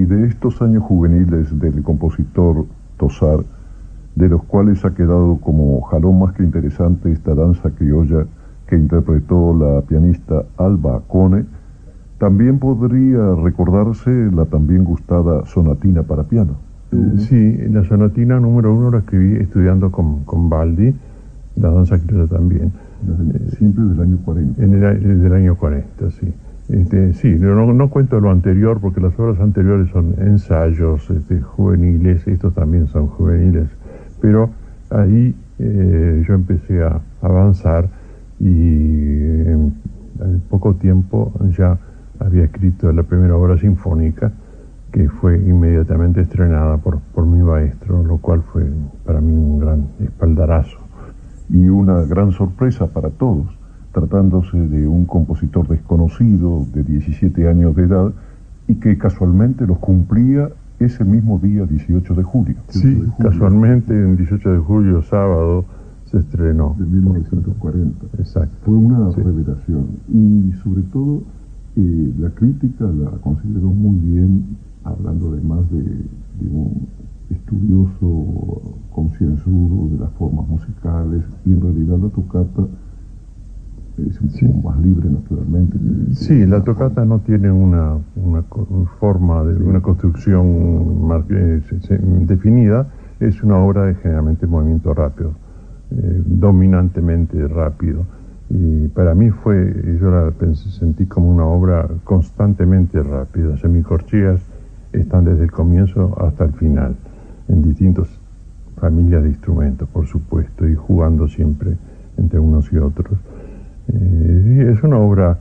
Y de estos años juveniles del compositor Tosar, de los cuales ha quedado como jalón más que interesante esta danza criolla que interpretó la pianista Alba Acone, también podría recordarse la también gustada sonatina para piano. Sí, la sonatina número 1 la escribí estudiando con Baldi, la danza criolla también. Siempre del año 40. Del año 40, sí. Sí, no cuento lo anterior porque las obras anteriores son ensayos juveniles, estos también son juveniles, pero ahí yo empecé a avanzar y en poco tiempo ya había escrito la primera obra sinfónica que fue inmediatamente estrenada por mi maestro, lo cual fue para mí un gran espaldarazo. Y una gran sorpresa para todos, tratándose de un compositor desconocido de 17 años de edad y que casualmente los cumplía ese mismo día 18 de julio. Sí, casualmente en 18 de julio, sábado, se estrenó. De 1940. Exacto. Fue una revelación y sobre todo la crítica la consideró muy bien, hablando además de un estudioso concienzudo de las formas musicales, y en realidad la toccata es un poco más libre naturalmente. Sí, la toccata no tiene una forma, una construcción definida, es una obra de generalmente movimiento rápido, dominantemente rápido. Y para mí yo la sentí como una obra constantemente rápida. Las semicorcheas están desde el comienzo hasta el final, en distintas familias de instrumentos, por supuesto, y jugando siempre entre unos y otros. Es una obra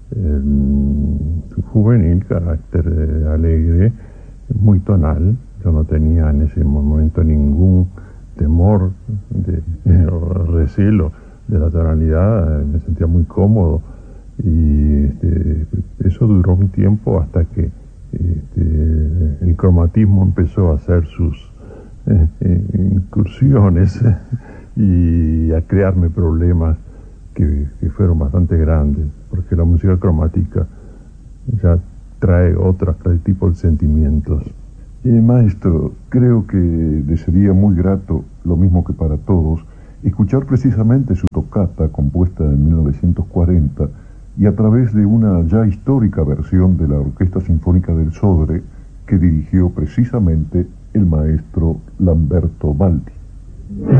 juvenil, carácter alegre, muy tonal. Yo no tenía en ese momento ningún temor o recelo de la tonalidad, me sentía muy cómodo y eso duró un tiempo hasta que el cromatismo empezó a hacer sus incursiones y a crearme problemas que fueron bastante grandes, porque la música cromática ya trae otro tipo de sentimientos. Maestro, creo que le sería muy grato, lo mismo que para todos, escuchar precisamente su toccata compuesta en 1940 y a través de una ya histórica versión de la Orquesta Sinfónica del Sodre que dirigió precisamente el maestro Lamberto Baldi.